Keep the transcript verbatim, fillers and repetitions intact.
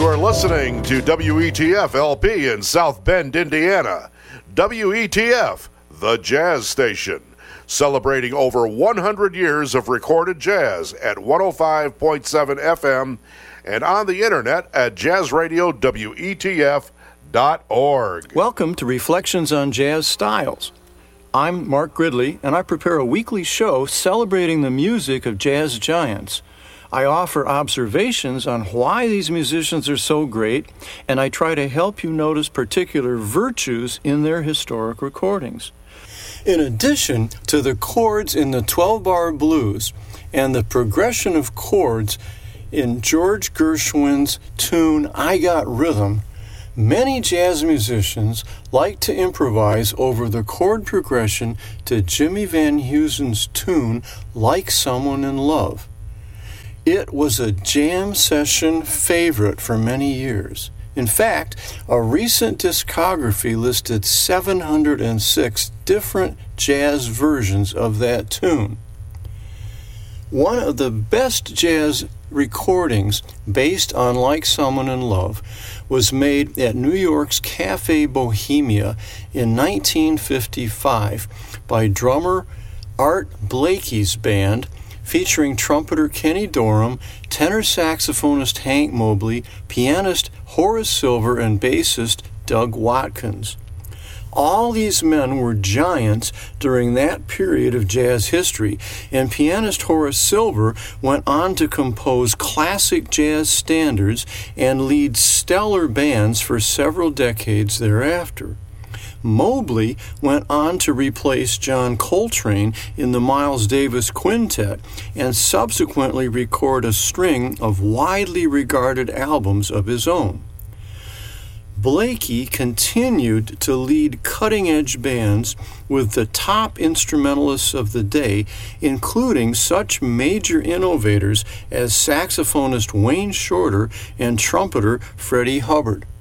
You are listening to W E T F L P in South Bend, Indiana. W E T F, the jazz station, celebrating over one hundred years of recorded jazz at one oh five point seven F M and on the internet at jazz radio W E T F dot org. Welcome to Reflections on Jazz Styles. I'm Mark Gridley, and I prepare a weekly show celebrating the music of jazz giants. I offer observations on why these musicians are so great, and I try to help you notice particular virtues in their historic recordings. In addition to the chords in the twelve-bar blues and the progression of chords in George Gershwin's tune I Got Rhythm, many jazz musicians like to improvise over the chord progression to Jimmy Van Heusen's tune Like Someone in Love. It was a jam session favorite for many years. In fact, a recent discography listed seven hundred six different jazz versions of that tune. One of the best jazz recordings based on Like Someone in Love was made at New York's Cafe Bohemia in nineteen fifty-five by drummer Art Blakey's band, featuring trumpeter Kenny Dorham, tenor saxophonist Hank Mobley, pianist Horace Silver, and bassist Doug Watkins. All these men were giants during that period of jazz history, and pianist Horace Silver went on to compose classic jazz standards and lead stellar bands for several decades thereafter. Mobley went on to replace John Coltrane in the Miles Davis Quintet and subsequently record a string of widely regarded albums of his own. Blakey continued to lead cutting-edge bands with the top instrumentalists of the day, including such major innovators as saxophonist Wayne Shorter and trumpeter Freddie Hubbard.